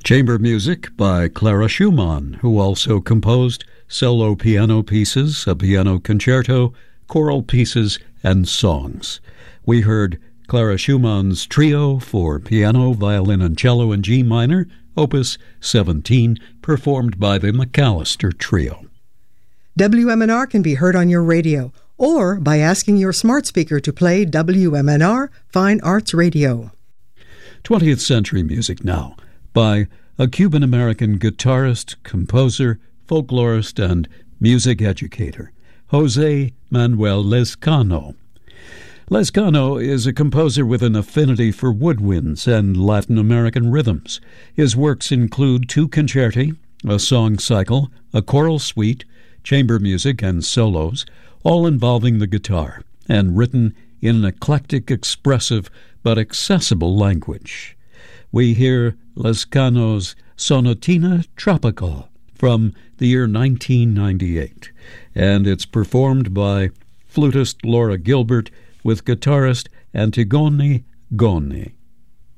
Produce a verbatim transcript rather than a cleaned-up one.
Chamber music by Clara Schumann, who also composed solo piano pieces, a piano concerto, choral pieces, and songs. We heard Clara Schumann's Trio for piano, violin, and cello in G minor, Opus seventeen, performed by the McAllister Trio. W M N R can be heard on your radio or by asking your smart speaker to play W M N R Fine Arts Radio. twentieth century music now, by a Cuban-American guitarist, composer, folklorist, and music educator, Jose Manuel Lezcano. Lezcano is a composer with an affinity for woodwinds and Latin American rhythms. His works include two concerti, a song cycle, a choral suite, chamber music, and solos, all involving the guitar, and written in an eclectic, expressive, but accessible language. We hear Lezcano's Sonatina Tropical from the year nineteen ninety-eight, and it's performed by flutist Laura Gilbert with guitarist Antigone Goni.